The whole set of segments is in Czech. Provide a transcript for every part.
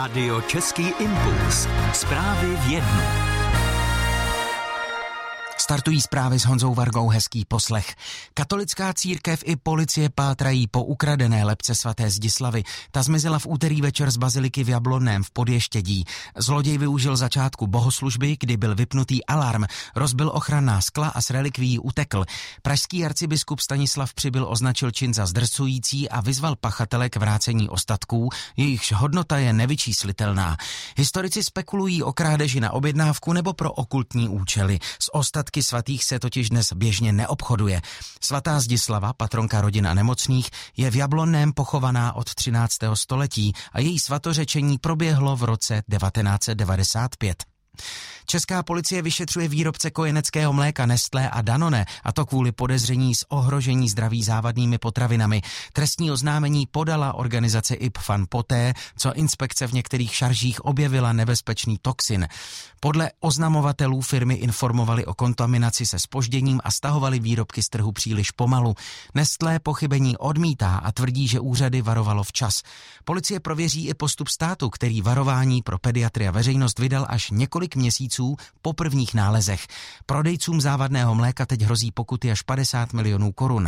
Radio Český impuls. Zprávy v jednu. Startují zprávy s Honzou Vargou, hezký poslech. Katolická církev i policie pátrají po ukradené lebce svaté Zdislavy. Ta zmizela v úterý večer z baziliky v Jablonném v Podještědí. Zloděj využil začátku bohoslužby, kdy byl vypnutý alarm, rozbil ochranná skla a s relikvií utekl. Pražský arcibiskup Stanislav Přibyl označil čin za zdrcující a vyzval pachatele k vrácení ostatků, jejichž hodnota je nevyčíslitelná. Historici spekulují o krádeži na objednávku nebo pro okultní účely. S ostatky svatých se totiž dnes běžně neobchoduje. Svatá Zdislava, patronka rodin a nemocných, je v Jablonném pochovaná od 13. století a její svatořečení proběhlo v roce 1995. Česká policie vyšetřuje výrobce kojeneckého mléka Nestlé a Danone, a to kvůli podezření z ohrožení zdraví závadnými potravinami. Trestní oznámení podala organizace IPFAN poté, co inspekce v některých šaržích objevila nebezpečný toxin. Podle oznamovatelů firmy informovali o kontaminaci se zpožděním a stahovali výrobky z trhu příliš pomalu. Nestlé pochybení odmítá a tvrdí, že úřady varovalo včas. Policie prověří i postup státu, který varování pro pediatry a veřejnost vydal až několik měsíců po prvních nálezech. Prodejcům závadného mléka teď hrozí pokuty až 50 milionů korun.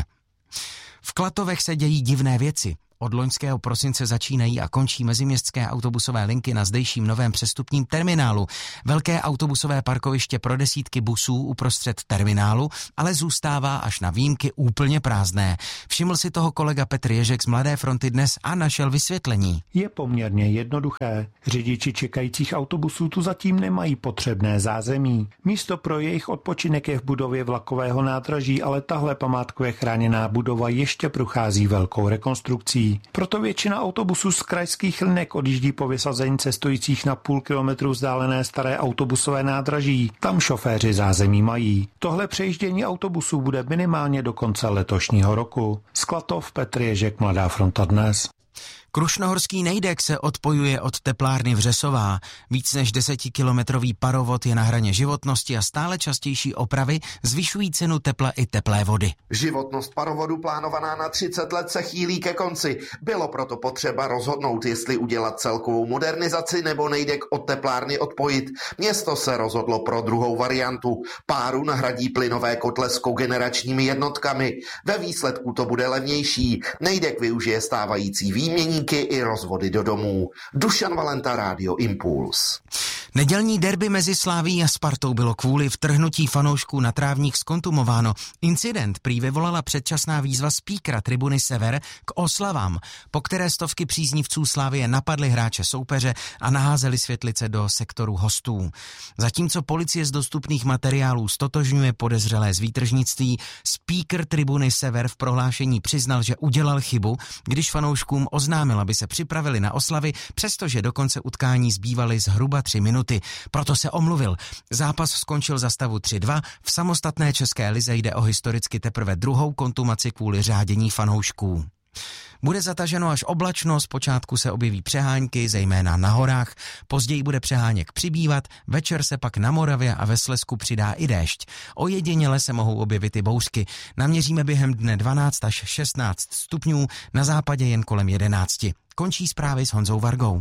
V Klatovech se dějí divné věci. Od loňského prosince začínají a končí meziměstské autobusové linky na zdejším novém přestupním terminálu. Velké autobusové parkoviště pro desítky busů uprostřed terminálu ale zůstává až na výjimky úplně prázdné. Všiml si toho kolega Petr Ježek z Mladé fronty dnes a našel vysvětlení. Je poměrně jednoduché. Řidiči čekajících autobusů tu zatím nemají potřebné zázemí. Místo pro jejich odpočinek je v budově vlakového nádraží, ale tahle památkově chráněná budova ještě prochází velkou rekonstrukcí. Proto většina autobusů z krajských linek odjíždí po vysazení cestujících na půl kilometru vzdálené staré autobusové nádraží. Tam šoféři zázemí mají. Tohle přejíždění autobusů bude minimálně do konce letošního roku. Z Klatov, Petr Ježek, Mladá fronta dnes. Krušnohorský Nejdek se odpojuje od teplárny Vřesová. Víc než 10kilometrový parovod je na hraně životnosti a stále častější opravy zvyšují cenu tepla i teplé vody. Životnost parovodu plánovaná na 30 let se chýlí ke konci. Bylo proto potřeba rozhodnout, jestli udělat celkovou modernizaci nebo Nejdek od teplárny odpojit. Město se rozhodlo pro druhou variantu. Páru nahradí plynové kotle s kogeneračními jednotkami. Ve výsledku to bude levnější. Nejdek využije stávající výmění i rozvody do domů. Dušan Valenta, Rádio Impuls. Nedělní derby mezi Slavií a Spartou bylo kvůli vtrhnutí fanoušků na trávník zkontumováno. Incident prý vyvolala předčasná výzva speakera tribuny Sever k oslavám, po které stovky příznivců Slavie napadly hráče soupeře a naházeli světlice do sektoru hostů. Zatímco policie z dostupných materiálů stotožňuje podezřelé z výtržnictví, speaker tribuny Sever v prohlášení přiznal, že udělal chybu, když fanouškům oznámil, aby se připravili na oslavy, přestože do konce utkání zbývaly zhruba 3 minuty. Proto se omluvil. Zápas skončil za stavu 3-2. V samostatné české lize jde o historicky teprve druhou kontumaci kvůli řádění fanoušků. Bude zataženo až oblačno, zpočátku se objeví přehánky, zejména na horách, později bude přeháněk přibývat, večer se pak na Moravě a ve Slezsku přidá i déšť. Ojediněle se mohou objevit i bouřky. Naměříme během dne 12 až 16 stupňů, na západě jen kolem 11. Končí zprávy s Honzou Vargou.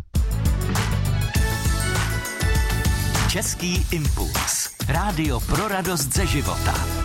Český impuls. Rádio pro radost ze života.